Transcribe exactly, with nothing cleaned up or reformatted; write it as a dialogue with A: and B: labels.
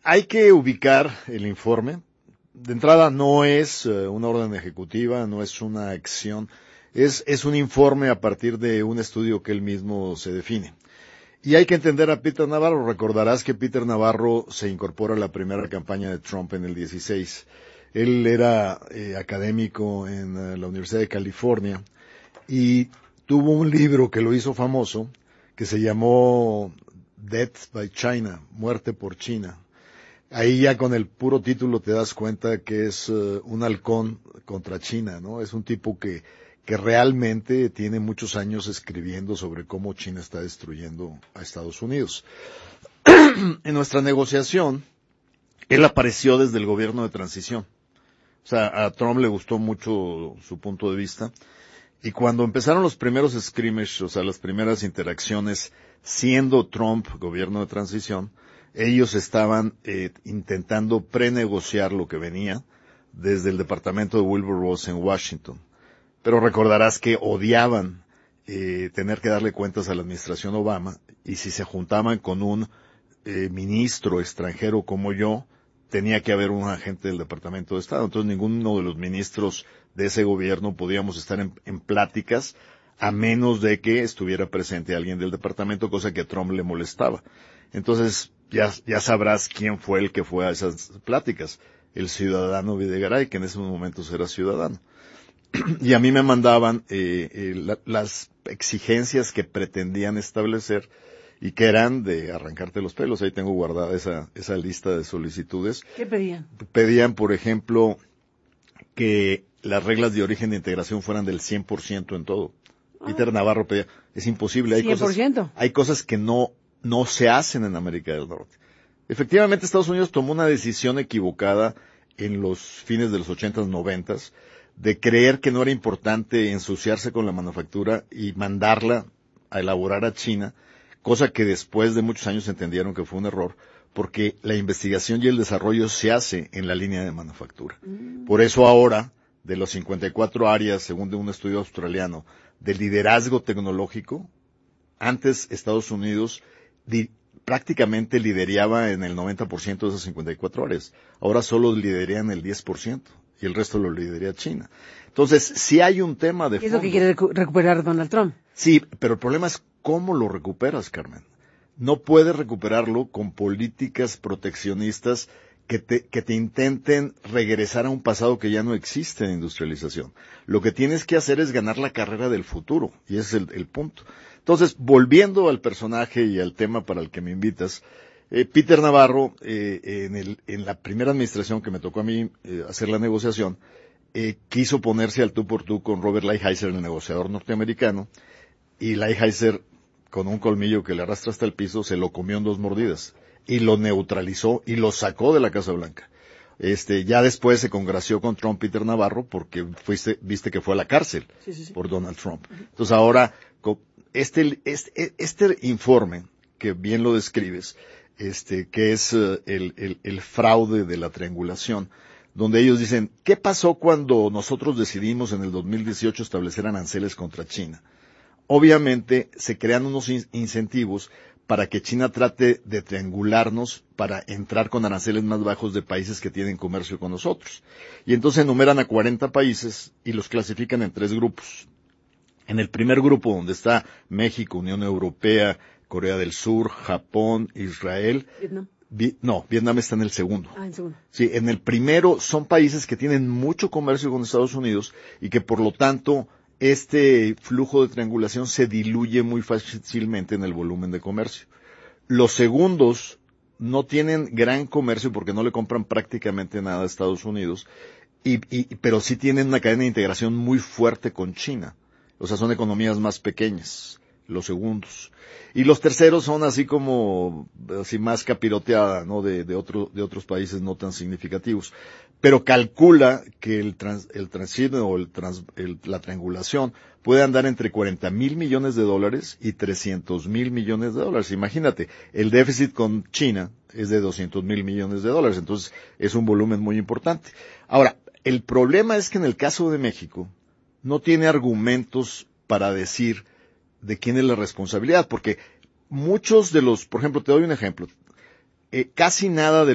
A: hay que ubicar el informe. De entrada no es uh, una orden ejecutiva, no es una acción, es, es un informe a partir de un estudio que él mismo se define. Y hay que entender a Peter Navarro. Recordarás que Peter Navarro se incorpora a la primera campaña de Trump en el dieciséis. Él era eh, académico en uh, la Universidad de California y tuvo un libro que lo hizo famoso que se llamó Death by China, Muerte por China. Ahí ya con el puro título te das cuenta que es uh, un halcón contra China, ¿no? Es un tipo que, que realmente tiene muchos años escribiendo sobre cómo China está destruyendo a Estados Unidos. En nuestra negociación, él apareció desde el gobierno de transición. O sea, a Trump le gustó mucho su punto de vista. Y cuando empezaron los primeros skirmishes, o sea, las primeras interacciones, siendo Trump gobierno de transición, ellos estaban eh, intentando prenegociar lo que venía desde el departamento de Wilbur Ross en Washington. Pero recordarás que odiaban eh, tener que darle cuentas a la administración Obama, y si se juntaban con un eh, ministro extranjero como yo, tenía que haber un agente del Departamento de Estado. Entonces ninguno de los ministros de ese gobierno podíamos estar en, en pláticas a menos de que estuviera presente alguien del departamento, cosa que a Trump le molestaba. Entonces ya, ya sabrás quién fue el que fue a esas pláticas. El ciudadano Videgaray, que en ese momento era ciudadano. Y a mí me mandaban eh, eh, la, las exigencias que pretendían establecer y que eran de arrancarte los pelos. Ahí tengo guardada esa, esa lista de solicitudes.
B: ¿Qué pedían?
A: Pedían, por ejemplo, que las reglas de origen de integración fueran del cien por ciento en todo. Ah. Peter Navarro pedía, es imposible, hay
B: cien por ciento.
A: cosas, hay cosas que no, no se hacen en América del Norte. Efectivamente, Estados Unidos tomó una decisión equivocada en los fines de los ochentas, noventas, de creer que no era importante ensuciarse con la manufactura y mandarla a elaborar a China, cosa que después de muchos años entendieron que fue un error, porque la investigación y el desarrollo se hace en la línea de manufactura. Mm. Por eso ahora, de los cincuenta y cuatro áreas, según de un estudio australiano, de liderazgo tecnológico, antes Estados Unidos di, prácticamente lideraba en el noventa por ciento de esas cincuenta y cuatro áreas. Ahora solo liderían el diez por ciento y el resto lo lidería China. Entonces, sí hay un tema de
B: fondo. ¿Qué es
A: fondo.
B: lo que quiere recu- recuperar Donald Trump?
A: Sí, pero el problema es cómo lo recuperas, Carmen. No puedes recuperarlo con políticas proteccionistas que te, que te intenten regresar a un pasado que ya no existe en industrialización. Lo que tienes que hacer es ganar la carrera del futuro, y ese es el, el punto. Entonces, volviendo al personaje y al tema para el que me invitas, eh, Peter Navarro, eh, en, el, en la primera administración que me tocó a mí eh, hacer la negociación, eh, quiso ponerse al tú por tú con Robert Lighthizer, el negociador norteamericano, y Lighthizer, con un colmillo que le arrastra hasta el piso, se lo comió en dos mordidas y lo neutralizó y lo sacó de la Casa Blanca. Este, ya después se congració con Trump Peter Navarro porque fuiste, viste que fue a la cárcel sí, sí, sí. por Donald Trump. Entonces ahora, este, este, este informe, que bien lo describes, este, que es uh, el, el, el fraude de la triangulación, donde ellos dicen, ¿qué pasó cuando nosotros decidimos en el dos mil dieciocho establecer aranceles contra China? Obviamente se crean unos in- incentivos para que China trate de triangularnos para entrar con aranceles más bajos de países que tienen comercio con nosotros. Y entonces enumeran a cuarenta países y los clasifican en tres grupos. En el primer grupo, donde está México, Unión Europea, Corea del Sur, Japón, Israel.
B: Vietnam.
A: Vi- no, Vietnam está en el segundo.
B: Ah, en segundo.
A: Sí, en el primero son países que tienen mucho comercio con Estados Unidos y que por lo tanto este flujo de triangulación se diluye muy fácilmente en el volumen de comercio. Los segundos no tienen gran comercio porque no le compran prácticamente nada a Estados Unidos, y, y, pero sí tienen una cadena de integración muy fuerte con China. O sea, son economías más pequeñas, los segundos. Y los terceros son así como, así más capiroteada, ¿no? De, de otro, de otros países no tan significativos. Pero calcula que el trans, el transito o el trans, el, la triangulación puede andar entre cuarenta mil millones de dólares y trescientos mil millones de dólares. Imagínate, el déficit con China es de doscientos mil millones de dólares, entonces es un volumen muy importante. Ahora, el problema es que en el caso de México no tiene argumentos para decir de quién es la responsabilidad, porque muchos de los, por ejemplo, te doy un ejemplo, eh, casi nada de